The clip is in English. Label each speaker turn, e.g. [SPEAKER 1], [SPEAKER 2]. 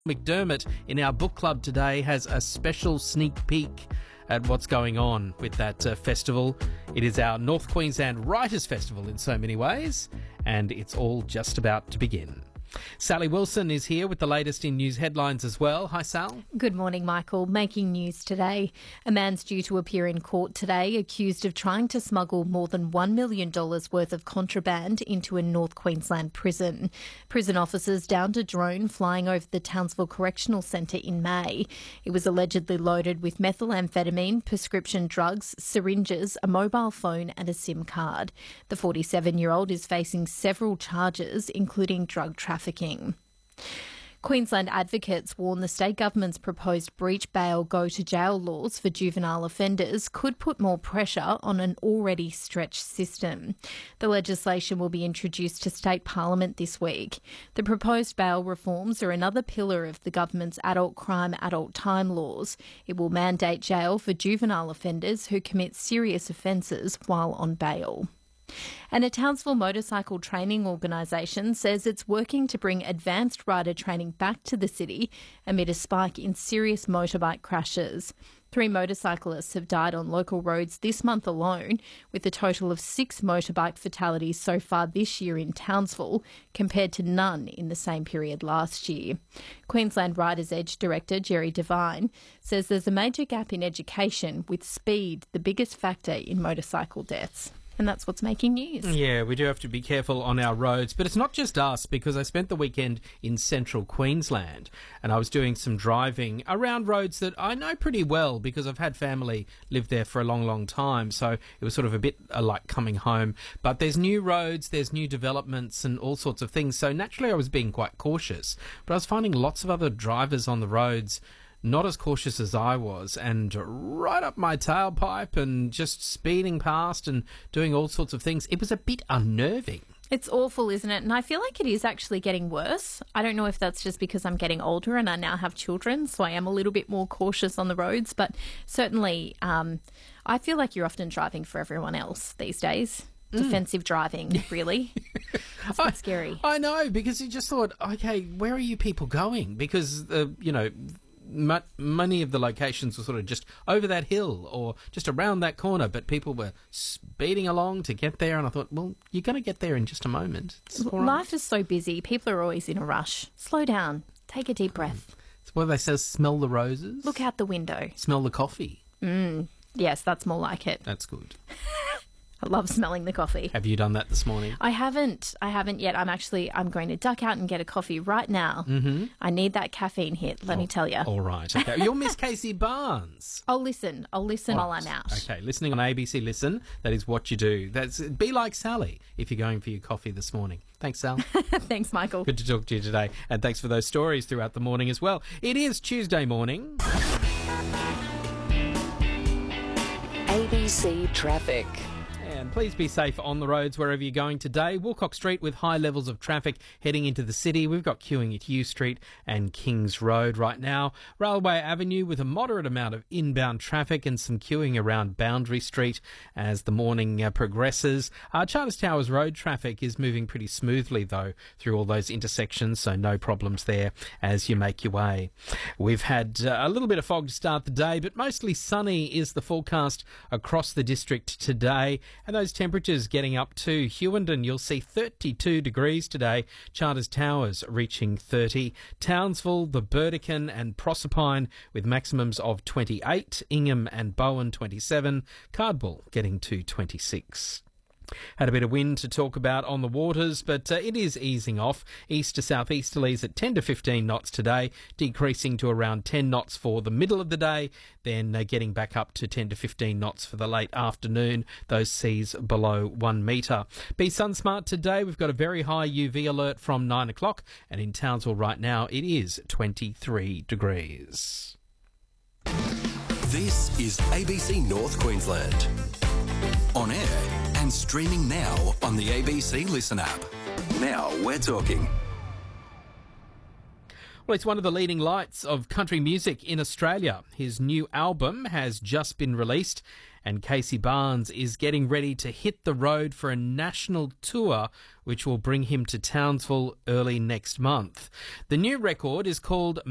[SPEAKER 1] McDermott in our book club today has a special sneak peek at what's going on with that festival. It is our North Queensland Writers' Festival in so many ways, and it's all just about to begin. Sally Wilson is here with the latest in news headlines as well. Hi, Sal.
[SPEAKER 2] Good morning, Michael. Making news today. A man's due to appear in court today accused of trying to smuggle more than $1 million worth of contraband into a North Queensland prison. Prison officers downed a drone flying over the Townsville Correctional Centre in May. It was allegedly loaded with methamphetamine, prescription drugs, syringes, a mobile phone and a SIM card. The 47-year-old is facing several charges, including drug trafficking. Queensland advocates warn the state government's proposed breach bail go to jail laws for juvenile offenders could put more pressure on an already stretched system. The legislation will be introduced to state parliament this week. The proposed bail reforms are another pillar of the government's adult crime, adult time laws. It will mandate jail for juvenile offenders who commit serious offences while on bail. And a Townsville motorcycle training organisation says it's working to bring advanced rider training back to the city amid a spike in serious motorbike crashes. 3 motorcyclists have died on local roads this month alone, with a total of 6 motorbike fatalities so far this year in Townsville, compared to none in the same period last year. Queensland Riders Edge Director Jerry Devine says there's a major gap in education, with speed the biggest factor in motorcycle deaths. And that's what's making news.
[SPEAKER 1] Yeah, we do have to be careful on our roads. But it's not just us, because I spent the weekend in central Queensland and I was doing some driving around roads that I know pretty well because I've had family live there for a long, long time. So it was sort of a bit like coming home. But there's new roads, there's new developments and all sorts of things. So naturally I was being quite cautious. But I was finding lots of other drivers on the roads not as cautious as I was, and right up my tailpipe and just speeding past and doing all sorts of things. It was a bit unnerving.
[SPEAKER 2] It's awful, isn't it? And I feel like it is actually getting worse. I don't know if that's just because I'm getting older and I now have children, so I am a little bit more cautious on the roads. But certainly I feel like you're often driving for everyone else these days. Defensive driving, really. It's a bit scary.
[SPEAKER 1] I know, because you just thought, okay, where are you people going? Because, many of the locations were sort of just over that hill or just around that corner, but people were speeding along to get there, and I thought, well, you're going to get there in just a moment.
[SPEAKER 2] Life is so busy. People are always in a rush. Slow down. Take a deep breath.
[SPEAKER 1] It's what they say, smell the roses.
[SPEAKER 2] Look out the window.
[SPEAKER 1] Smell the coffee.
[SPEAKER 2] Yes, that's more like it.
[SPEAKER 1] That's good.
[SPEAKER 2] I love smelling the coffee.
[SPEAKER 1] Have you done that this morning?
[SPEAKER 2] I haven't yet. I'm going to duck out and get a coffee right now. Mm-hmm. I need that caffeine hit, let me tell you.
[SPEAKER 1] All right. Okay. You're Miss Casey Barnes.
[SPEAKER 2] I'll listen while I'm out.
[SPEAKER 1] Okay, listening on ABC Listen, that is what you do. Be like Sally if you're going for your coffee this morning. Thanks, Sal.
[SPEAKER 2] Thanks, Michael.
[SPEAKER 1] Good to talk to you today, and thanks for those stories throughout the morning as well. It is Tuesday morning.
[SPEAKER 3] ABC Traffic.
[SPEAKER 1] And please be safe on the roads wherever you're going today. Wilcox Street with high levels of traffic heading into the city. We've got queuing at Hugh Street and Kings Road right now. Railway Avenue with a moderate amount of inbound traffic and some queuing around Boundary Street as the morning progresses. Charters Towers Road traffic is moving pretty smoothly, though, through all those intersections, so no problems there as you make your way. We've had a little bit of fog to start the day, but mostly sunny is the forecast across the district today. And those temperatures getting up to Hewenden, you'll see 32 degrees today. Charters Towers reaching 30. Townsville, the Burdekin and Proserpine with maximums of 28. Ingham and Bowen 27. Cardwell getting to 26. Had a bit of wind to talk about on the waters, but it is easing off. East to southeasterlies at 10 to 15 knots today, decreasing to around 10 knots for the middle of the day, then getting back up to 10 to 15 knots for the late afternoon, those seas below 1 metre. Be Sunsmart today. We've got a very high UV alert from 9 o'clock, and in Townsville right now it is 23 degrees.
[SPEAKER 4] This is ABC North Queensland. On air and streaming now on the ABC Listen app. Now we're talking.
[SPEAKER 1] Well, it's one of the leading lights of country music in Australia. His new album has just been released, and Casey Barnes is getting ready to hit the road for a national tour, which will bring him to Townsville early next month. The new record is called